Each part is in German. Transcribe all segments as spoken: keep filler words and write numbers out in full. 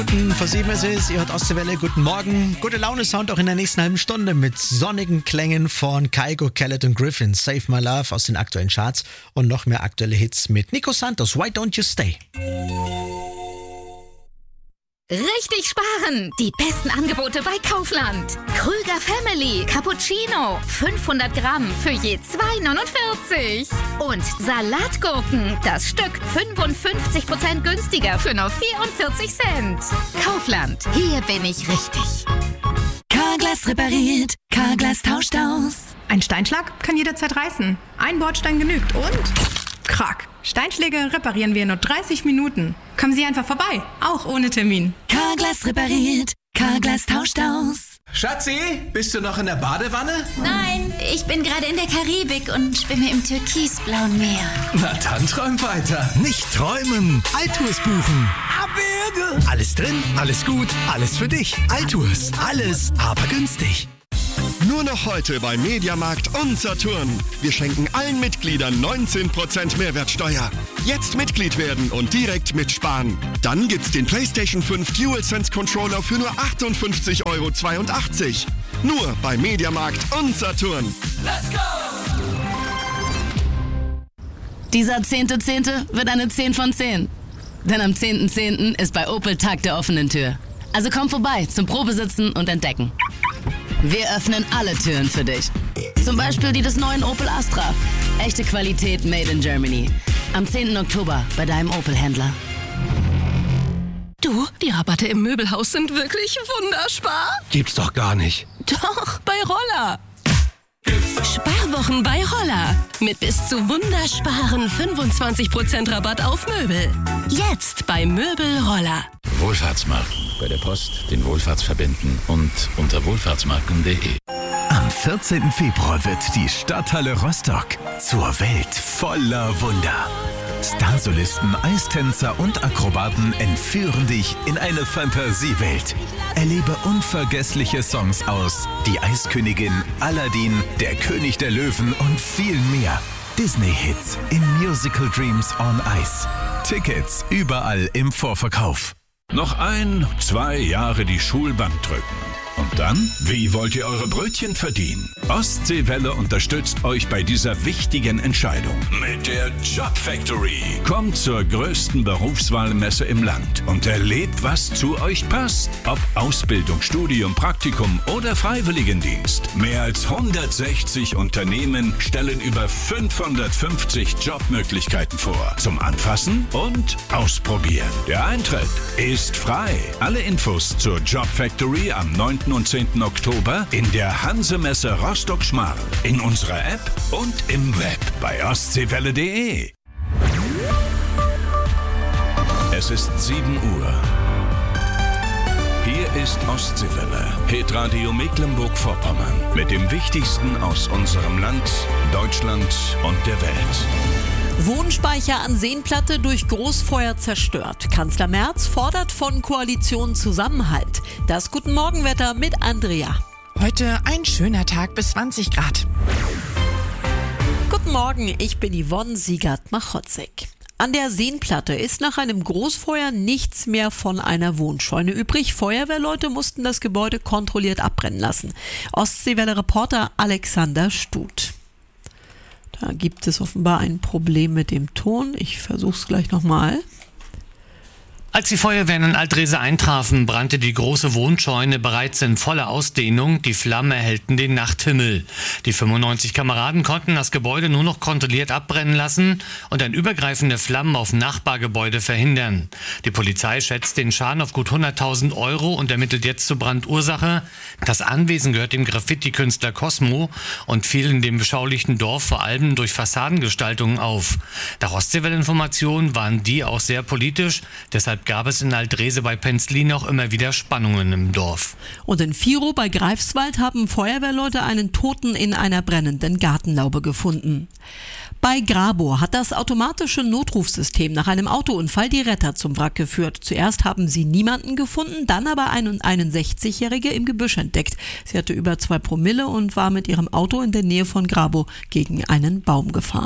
Vor sieben ist es, ihr hört Ostseewelle, guten Morgen. Gute Laune Sound auch in der nächsten halben Stunde mit sonnigen Klängen von Kygo, Khaled und Griffin. Save My Love aus den aktuellen Charts und noch mehr aktuelle Hits mit Nico Santos, Why Don't You Stay? Richtig sparen! Die besten Angebote bei Kaufland. Krüger Family Cappuccino. fünfhundert Gramm für je zwei neunundvierzig. Und Salatgurken. Das Stück fünfundfünfzig Prozent günstiger für nur vierundvierzig Cent. Kaufland. Hier bin ich richtig. Carglass repariert. Carglass tauscht aus. Ein Steinschlag kann jederzeit reißen. Ein Bordstein genügt und... Krack. Steinschläge reparieren wir in nur dreißig Minuten. Kommen Sie einfach vorbei, auch ohne Termin. Carglass repariert. Carglass tauscht aus. Schatzi, bist du noch in der Badewanne? Nein, ich bin gerade in der Karibik und schwimme im türkisblauen Meer. Na dann träum weiter. Nicht träumen, Altours buchen. Abwürge. Alles drin, alles gut, alles für dich. Altours, alles, aber günstig. Nur noch heute bei Mediamarkt und Saturn. Wir schenken allen Mitgliedern neunzehn Prozent Mehrwertsteuer. Jetzt Mitglied werden und direkt mitsparen. Dann gibt's den PlayStation fünf DualSense Controller für nur achtundfünfzig Euro zweiundachtzig. Nur bei Mediamarkt und Saturn. Let's go! Dieser zehnte zehnte wird eine zehn von zehn. Denn am zehnten zehnten ist bei Opel Tag der offenen Tür. Also komm vorbei zum Probesitzen und Entdecken. Wir öffnen alle Türen für dich. Zum Beispiel die des neuen Opel Astra. Echte Qualität made in Germany. Am zehnten Oktober bei deinem Opel-Händler. Du, die Rabatte im Möbelhaus sind wirklich wunderspar. Gibt's doch gar nicht. Doch, bei Roller. Sparwochen bei Roller. Mit bis zu wundersparen fünfundzwanzig Prozent Rabatt auf Möbel. Jetzt bei Möbel Roller. Wohlfahrtsmarken. Bei der Post den Wohlfahrtsverbänden und unter wohlfahrtsmarken punkt de. Am vierzehnten Februar wird die Stadthalle Rostock zur Welt voller Wunder. Starsolisten, Eistänzer und Akrobaten entführen dich in eine Fantasiewelt. Erlebe unvergessliche Songs aus Die Eiskönigin, Aladdin, Der König der Löwen und viel mehr. Disney-Hits in Musical Dreams on Ice. Tickets überall im Vorverkauf. Noch ein, zwei Jahre die Schulbank drücken. Und dann? Wie wollt ihr eure Brötchen verdienen? Ostseewelle unterstützt euch bei dieser wichtigen Entscheidung. Mit der Job Factory. Kommt zur größten Berufswahlmesse im Land und erlebt, was zu euch passt. Ob Ausbildung, Studium, Praktikum oder Freiwilligendienst. Mehr als hundertsechzig Unternehmen stellen über fünfhundertfünfzig Jobmöglichkeiten vor. Zum Anfassen und Ausprobieren. Der Eintritt ist frei. Alle Infos zur Job Factory am neunten und zehnten Oktober in der Hansemesse Rostock-Schmarrn, in unserer App und im Web bei ostseewelle punkt de. Es ist sieben Uhr. Hier ist Ostseewelle, Hitradio Mecklenburg-Vorpommern mit dem Wichtigsten aus unserem Land, Deutschland und der Welt. Wohnspeicher an Seenplatte durch Großfeuer zerstört. Kanzler Merz fordert von Koalition Zusammenhalt. Das Guten Morgenwetter mit Andrea. Heute ein schöner Tag bis zwanzig Grad. Guten Morgen, ich bin Yvonne Siegert-Machotzek. An der Seenplatte ist nach einem Großfeuer nichts mehr von einer Wohnscheune übrig. Feuerwehrleute mussten das Gebäude kontrolliert abbrennen lassen. Ostseewelle-Reporter Alexander Stut. Da gibt es offenbar ein Problem mit dem Ton. Ich versuche es gleich nochmal. Als die Feuerwehren in Altrese eintrafen, brannte die große Wohnscheune bereits in voller Ausdehnung. Die Flammen erhellten den Nachthimmel. Die fünfundneunzig Kameraden konnten das Gebäude nur noch kontrolliert abbrennen lassen und ein Übergreifen der Flammen auf Nachbargebäude verhindern. Die Polizei schätzt den Schaden auf gut hunderttausend Euro und ermittelt jetzt zur Brandursache. Das Anwesen gehört dem Graffiti-Künstler Cosmo und fiel in dem beschaulichen Dorf vor allem durch Fassadengestaltungen auf. Nach Ostseewelle-Informationen waren die auch sehr politisch, deshalb gab es in Altrese bei Penzlin auch immer wieder Spannungen im Dorf. Und in Virow bei Greifswald haben Feuerwehrleute einen Toten in einer brennenden Gartenlaube gefunden. Bei Grabow hat das automatische Notrufsystem nach einem Autounfall die Retter zum Wrack geführt. Zuerst haben sie niemanden gefunden, dann aber einen einundsechzigjährige im Gebüsch entdeckt. Sie hatte über zwei Promille und war mit ihrem Auto in der Nähe von Grabow gegen einen Baum gefahren.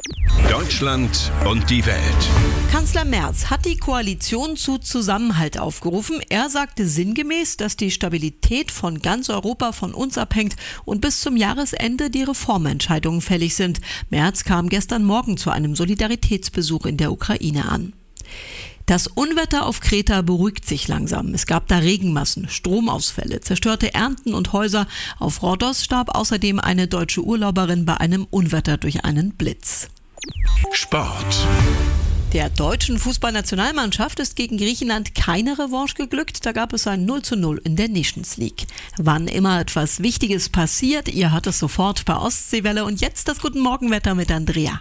Deutschland und die Welt. Kanzler Merz hat die Koalition zu Zusammenhalt aufgerufen. Er sagte sinngemäß, dass die Stabilität von ganz Europa von uns abhängt und bis zum Jahresende die Reformentscheidungen fällig sind. Merz kam gestern Morgen zu einem Solidaritätsbesuch in der Ukraine an. Das Unwetter auf Kreta beruhigt sich langsam. Es gab da Regenmassen, Stromausfälle, zerstörte Ernten und Häuser. Auf Rhodos starb außerdem eine deutsche Urlauberin bei einem Unwetter durch einen Blitz. Sport. Der deutschen Fußballnationalmannschaft ist gegen Griechenland keine Revanche geglückt. Da gab es ein null zu null in der Nations League. Wann immer etwas Wichtiges passiert, ihr hört es sofort bei Ostseewelle. Und jetzt das Guten Morgenwetter mit Andrea.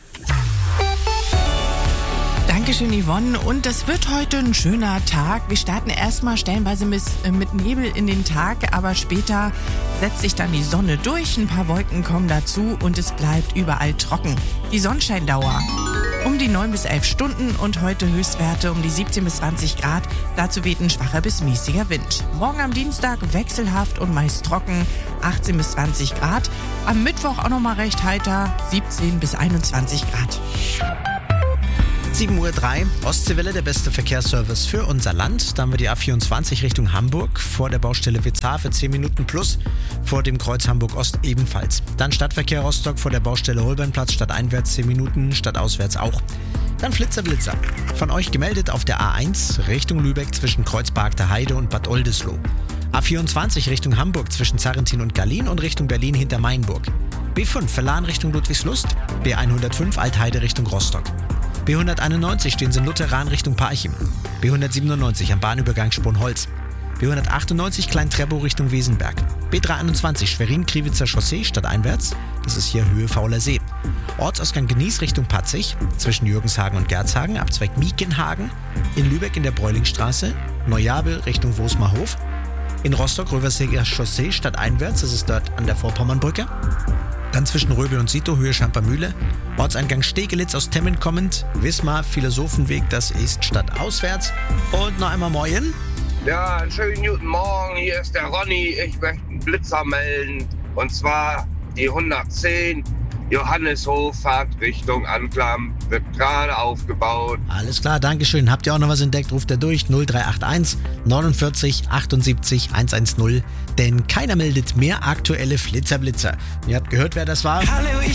Dankeschön, Yvonne. Und es wird heute ein schöner Tag. Wir starten erstmal stellenweise mit, mit Nebel in den Tag, aber später setzt sich dann die Sonne durch. Ein paar Wolken kommen dazu und es bleibt überall trocken. Die Sonnenscheindauer um die neun bis elf Stunden und heute Höchstwerte um die siebzehn bis zwanzig Grad. Dazu weht ein schwacher bis mäßiger Wind. Morgen am Dienstag wechselhaft und meist trocken, achtzehn bis zwanzig Grad. Am Mittwoch auch nochmal recht heiter, siebzehn bis einundzwanzig Grad. sieben Uhr drei, Ostseewelle, der beste Verkehrsservice für unser Land. Da haben wir die A vierundzwanzig Richtung Hamburg, vor der Baustelle Witzhafe zehn Minuten plus, vor dem Kreuz Hamburg-Ost ebenfalls. Dann Stadtverkehr Rostock vor der Baustelle Holbernplatz, stadteinwärts zehn Minuten, stadtauswärts auch. Dann Flitzer Blitzer. Von euch gemeldet auf der A eins Richtung Lübeck zwischen Kreuzberg Heide und Bad Oldesloe. A vierundzwanzig Richtung Hamburg zwischen Zarrentin und Gallien und Richtung Berlin hinter Mainburg. B fünf Verlan Richtung Ludwigslust, B hundertfünf Altheide Richtung Rostock. B hunderteinundneunzig stehen Sie in Lutheran Richtung Parchim. B hundertsiebenundneunzig am Bahnübergang Sponholz. B hundertachtundneunzig Klein-Treppow Richtung Wesenberg. B dreihunderteinundzwanzig Schwerin-Kriwitzer Chaussee stadteinwärts. Das ist hier Höhe Fauler See. Ortsausgang Genieß Richtung Patzig zwischen Jürgenshagen und Gerzhagen. Abzweig Miekenhagen. In Lübeck in der Bräulingstraße. Neujabel Richtung Wosmarhof. In Rostock Röverseger Chaussee stadteinwärts. Das ist dort an der Vorpommernbrücke. Dann zwischen Röbel und Sito, Höhe Schampermühle. Ortseingang Stegelitz aus Temmen kommend. Wismar, Philosophenweg, das ist stadtauswärts. Und noch einmal Moin. Ja, einen schönen guten Morgen. Hier ist der Ronny. Ich möchte einen Blitzer melden. Und zwar die hundertzehn Johanneshofahrt Richtung Anklam. Wird gerade aufgebaut. Alles klar, Dankeschön. Habt ihr auch noch was entdeckt? Ruft er durch null drei acht eins neunundvierzig achtundsiebzig hundertzehn. Denn keiner meldet mehr aktuelle Flitzer Blitzer. Ihr habt gehört, wer das war? Hallo, ich